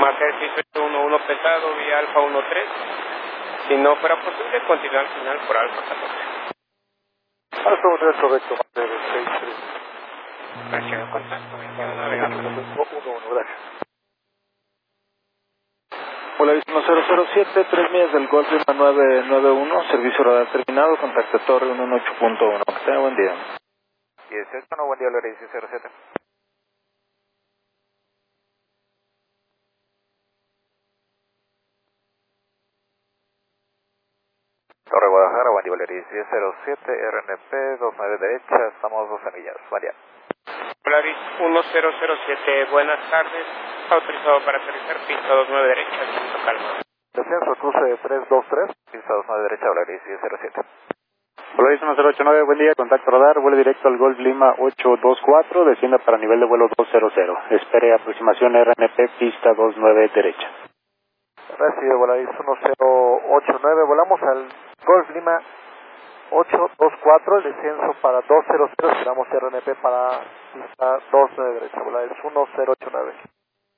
marca el 611 pesado vía Alfa 13. Si no fuera posible, continuar al final por Alfa 14. Alfa 13, correcto, marca el 63. Presiono contacto, 21 navegando. 1-1, gracias. Polaris 1007, 3 millas del Golf Lima 991, servicio radar terminado, contacto torre 118.1. Que tenga buen día. 18, no, buen día, Polaris 07. Torre Guadalajara, buen día, Polaris 1007, RNP 29 derecha, estamos 12 millas, buen día. Polaris 1007, buenas tardes. Autorizado para aterrizar, pista 29 derecha, punto calma. Descenso, cruce 323, pista 29 derecha, Polaris 1007. Polaris 1089, buen día, contacto radar, vuelo directo al Golf Lima 824, descienda para nivel de vuelo 200. Espere aproximación RNP, pista 29 derecha. Recibe Polaris 1089, volamos al Golf Lima 824, el descenso para 200, esperamos RNP para pista 29 derecha, Polaris 1089.